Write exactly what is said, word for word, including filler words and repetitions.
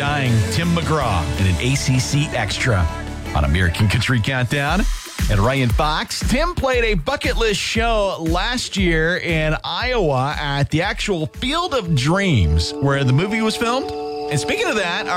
Dying, Tim McGraw in an A C C Extra on American Country Countdown. And Ryan Fox. Tim played a bucket list show last year in Iowa at the actual Field of Dreams where the movie was filmed. And speaking of that,